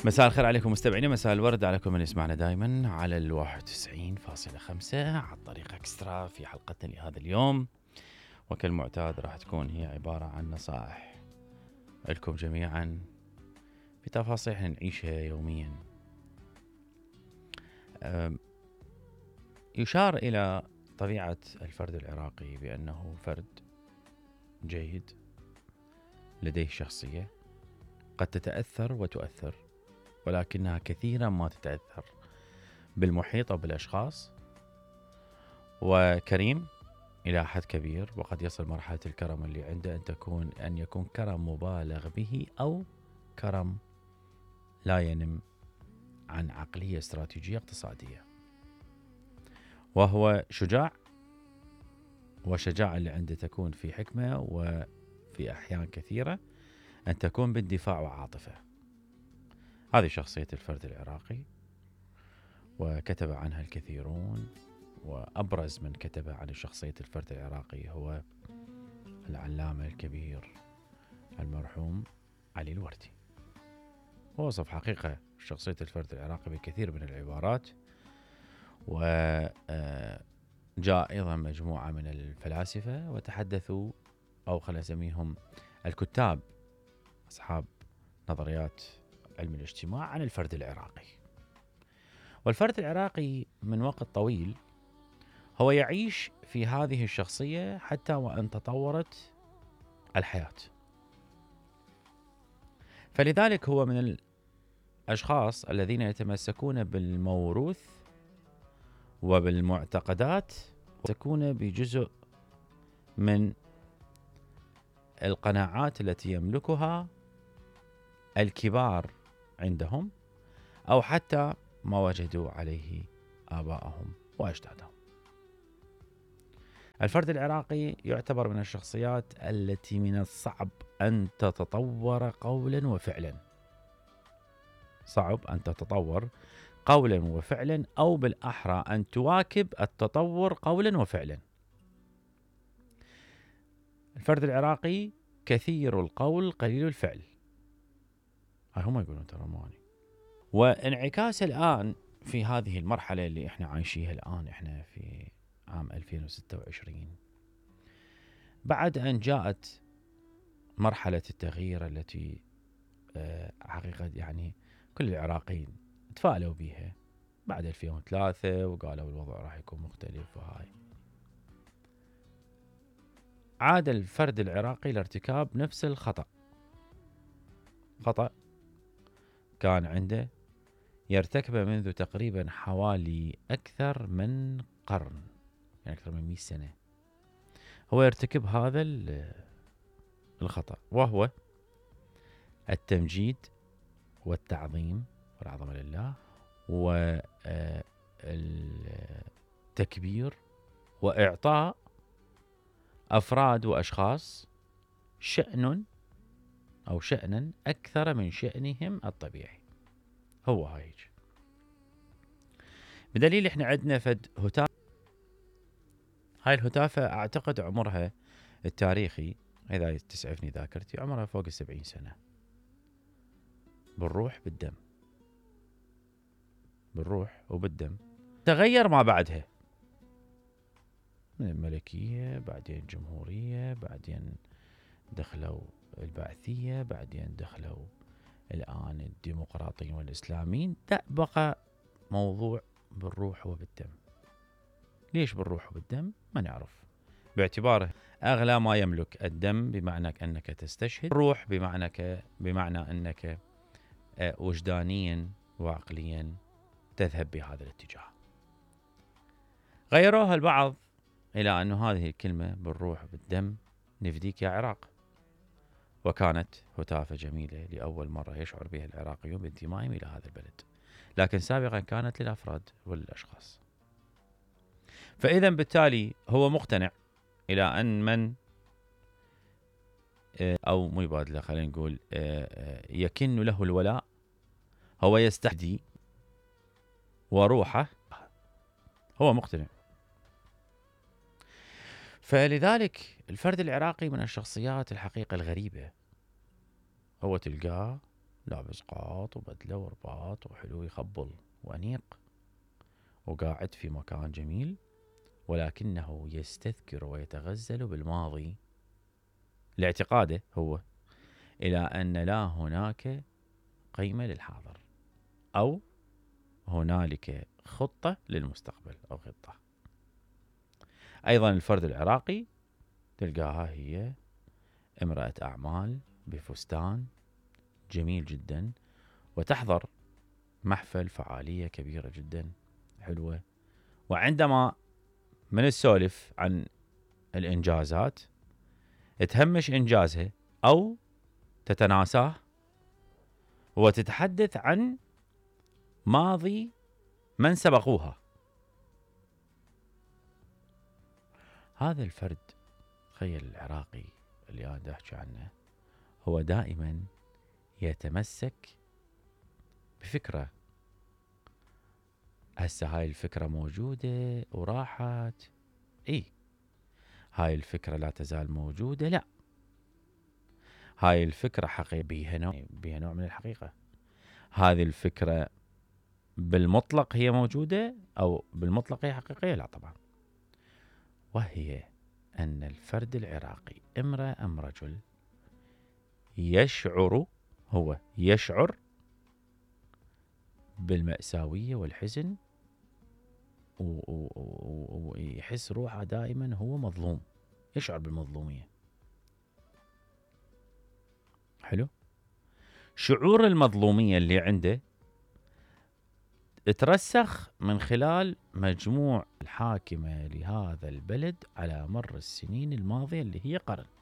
مساء الخير عليكم مستمعينا، مساء الورد عليكم من يسمعنا دائما على 91.5 على الطريق اكسترا. في حلقتنا لهذا اليوم وكالمعتاد راح تكون هي عبارة عن نصائح لكم جميعا في تفاصيل احنا نعيشها يوميا. يشار إلى طبيعة الفرد العراقي بأنه فرد جيد لديه شخصية قد تتأثر وتؤثر، ولكنها كثيرا ما تتأثر بالمحيط أو بالأشخاص، وكريم إلى حد كبير، وقد يصل مرحلة الكرم اللي عنده أن يكون كرم مبالغ به أو كرم لا ينم عن عقلية استراتيجية اقتصادية. وهو شجاع، وشجاعة اللي عنده تكون في حكمة، وفي أحيان كثيرة أن تكون بالدفاع وعاطفة. هذه شخصية الفرد العراقي، وكتب عنها الكثيرون، وأبرز من كتب عن شخصية الفرد العراقي هو العلامة الكبير المرحوم علي الوردي. ووصف حقيقة شخصية الفرد العراقي بكثير من العبارات، وجاء أيضا مجموعة من الفلاسفة وتحدثوا، أو خلينا نسميهم الكتاب أصحاب نظريات علم الاجتماع، عن الفرد العراقي. والفرد العراقي من وقت طويل هو يعيش في هذه الشخصية حتى وأن تطورت الحياة. فلذلك هو من الأشخاص الذين يتمسكون بالموروث وبالمعتقدات، ويتمسكون بجزء من القناعات التي يملكها الكبار عندهم، أو حتى ما وجدوا عليه آباءهم وأجدادهم. الفرد العراقي يعتبر من الشخصيات التي من الصعب أن تتطور قولا وفعلا. صعب أن تتطور قولا وفعلا، أو بالأحرى أن تواكب التطور قولا وفعلا. الفرد العراقي كثير القول قليل الفعل، هم يقولون ترى ماني. وانعكاس الآن في هذه المرحلة اللي احنا عايشيها الآن، احنا في عام 2026 بعد أن جاءت مرحلة التغيير التي حقيقة يعني كل العراقيين تفائلوا بها بعد 2003، وقالوا الوضع راح يكون مختلف. وهاي عاد الفرد العراقي لارتكاب نفس الخطأ، خطأ كان عنده يرتكبه منذ تقريبا حوالي أكثر من قرن، يعني أكثر من 100 سنة هو يرتكب هذا الخطأ، وهو التمجيد والتعظيم والعظمة لله، والتكبير، وإعطاء أفراد وأشخاص شأن أو شأنا أكثر من شأنهم الطبيعي. هو هايج بدليل إحنا عندنا فد هتافة. هاي الهتافة أعتقد عمرها التاريخي، إذا تسعفني ذاكرتي، عمرها فوق 70 سنة. بالروح بالدم، بالروح وبالدم. تغير ما بعدها من الملكية، بعدين جمهورية، بعدين دخلوا البعثية، بعدين دخلوا الآن الديمقراطيين والإسلاميين. لا، بقى موضوع بالروح وبالدم. ليش بالروح وبالدم؟ ما نعرف، باعتباره أغلى ما يملك الدم، بمعنى أنك تستشهد، الروح بمعنى أنك وجدانيا وعقليا تذهب بهذا الاتجاه. غيروها البعض إلى أن هذه الكلمة بالروح بالدم نفديك يا عراق، وكانت هتافة جميلة لأول مرة يشعر بها العراقيون بانتمائهم إلى هذا البلد، لكن سابقا كانت للأفراد والأشخاص. فإذا بالتالي هو مقتنع إلى أن من أو مبادلة، خلينا نقول يكن له الولاء، هو يستحدي وروحه، هو مقتنع. فلذلك الفرد العراقي من الشخصيات الحقيقة الغريبة، هو تلقاه لابس قاط وبدلة ورباط وحلو يخبل وأنيق، وقاعد في مكان جميل، ولكنه يستذكر ويتغزل بالماضي لاعتقاده هو إلى أن لا هناك قيمة للحاضر، أو هنالك خطة للمستقبل أو خطة. أيضا الفرد العراقي تلقاها هي امرأة أعمال بفستان جميل جدا، وتحضر محفل فعالية كبيرة جدا حلوة، وعندما من السولف عن الإنجازات تهمش إنجازها أو تتناساه، وتتحدث عن ماضي من سبقوها. هذا الفرد، تخيل العراقي اللي أنا أحكي عنه، هو دائما يتمسك بفكرة. هسه هاي الفكرة موجودة وراحت، هاي الفكرة لا تزال موجودة، لا، هاي الفكرة حقيقية، بيها نوع من الحقيقة. هذه الفكرة بالمطلق هي موجودة أو بالمطلق هي حقيقية؟ لا طبعا. وهي أن الفرد العراقي، امرأة أم رجل، يشعر بالمأساوية والحزن، ويحس روحه دائما هو مظلوم، يشعر بالمظلومية. حلو. شعور المظلومية اللي عنده ترسخ من خلال مجموع الحاكمة لهذا البلد على مر السنين الماضية اللي هي قرن.